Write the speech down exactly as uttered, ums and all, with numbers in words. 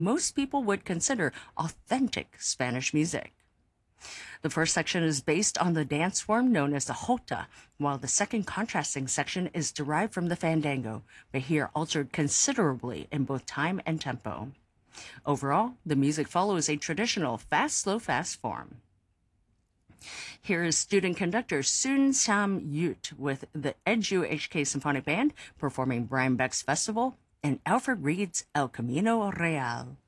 most people would consider authentic Spanish music. The first section is based on the dance form known as the jota, while the second contrasting section is derived from the fandango, but here altered considerably in both time and tempo. Overall, the music follows a traditional fast, slow, fast form. Here is student conductor Sun Sam Yut with the Edu H K Symphonic Band performing Brian Beck's Festival and Alfred Reed's El Camino Real.